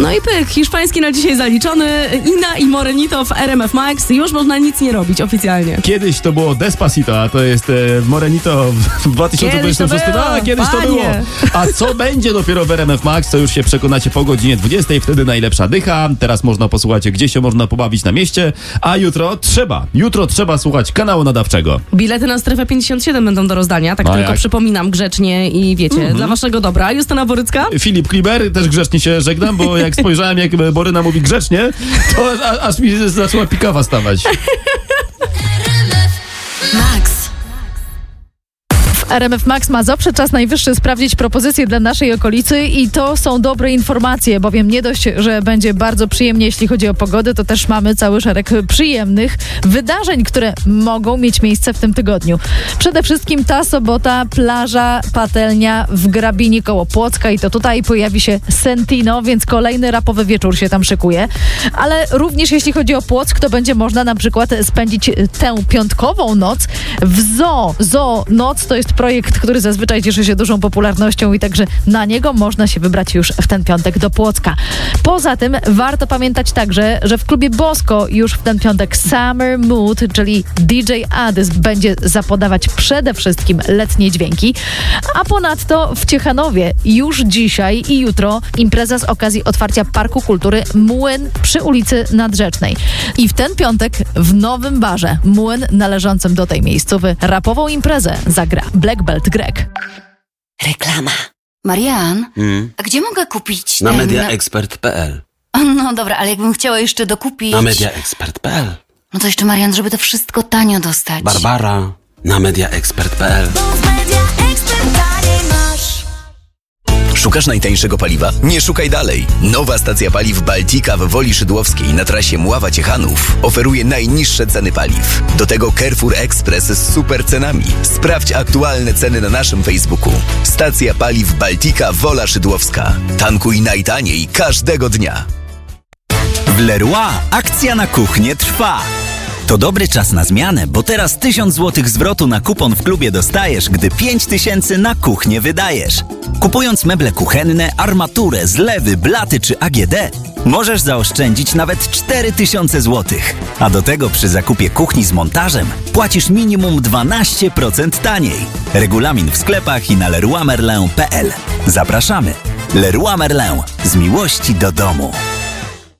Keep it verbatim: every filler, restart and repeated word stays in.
No i pyk, hiszpański na dzisiaj zaliczony. Ina i Morenito w R M F Max. Już można nic nie robić oficjalnie. Kiedyś to było Despacito, a to jest e, Morenito w dwa tysiące dwudziestym szóstym. A, kiedyś panie. to było. A co będzie dopiero w R M F Max, to już się przekonacie po godzinie dwudziestej. Wtedy najlepsza dycha. Teraz można posłuchać, gdzie się można pobawić na mieście. A jutro trzeba. Jutro trzeba słuchać kanału nadawczego. Bilety na strefę pięćdziesiąt siedem będą do rozdania. Tak A tylko jak? przypominam grzecznie i wiecie, Mhm. dla waszego dobra. Justyna Borycka. Filip Kliber, też grzecznie się żegnam, bo jak spojrzałem, jak Boryna mówi grzecznie, to a, aż mi zaczęła pikawa stawać. Max. W R M F Max Mazowsze czas najwyższy sprawdzić propozycje dla naszej okolicy i to są dobre informacje, bowiem nie dość, że będzie bardzo przyjemnie, jeśli chodzi o pogodę, to też mamy cały szereg przyjemnych wydarzeń, które mogą mieć miejsce w tym tygodniu. Przede wszystkim ta sobota, plaża, patelnia w Grabinie koło Płocka i to tutaj pojawi się Sentino, więc kolejny rapowy wieczór się tam szykuje. Ale również jeśli chodzi o Płock, to będzie można na przykład spędzić tę piątkową noc w Zoo. Zoo Noc to jest projekt, który zazwyczaj cieszy się dużą popularnością i także na niego można się wybrać już w ten piątek do Płocka. Poza tym warto pamiętać także, że w klubie Bosko już w ten piątek Summer Mood, czyli D J Adys będzie zapodawać przede wszystkim letnie dźwięki, a ponadto w Ciechanowie już dzisiaj i jutro impreza z okazji otwarcia Parku Kultury Młyn przy ulicy Nadrzecznej. I w ten piątek w nowym barze Młyn należącym do tej miejscowy rapową imprezę zagra Black Belt Greg. Reklama. Marian, Hmm? a gdzie mogę kupić Na ten... mediaexpert kropka p l. No dobra, ale jakbym chciała jeszcze dokupić... Na mediaexpert kropka p l. No to jeszcze, Marian, żeby to wszystko tanio dostać. Barbara. Na mediaexpert kropka p l. Szukasz najtańszego paliwa? Nie szukaj dalej. Nowa stacja paliw Baltika w Woli Szydłowskiej na trasie Mława-Ciechanów oferuje najniższe ceny paliw. Do tego Carrefour Express z super cenami. Sprawdź aktualne ceny na naszym Facebooku. Stacja paliw Baltika Wola Szydłowska. Tankuj najtaniej każdego dnia. W Leroy akcja na kuchnię trwa. To dobry czas na zmianę, bo teraz tysiąc złotych zwrotu na kupon w klubie dostajesz, gdy pięć tysięcy na kuchnię wydajesz. Kupując meble kuchenne, armaturę, zlewy, blaty czy A G D, możesz zaoszczędzić nawet cztery tysiące złotych. A do tego przy zakupie kuchni z montażem płacisz minimum dwanaście procent taniej. Regulamin w sklepach i na leroy merlin kropka p l. Zapraszamy. Leroy Merlin. Z miłości do domu.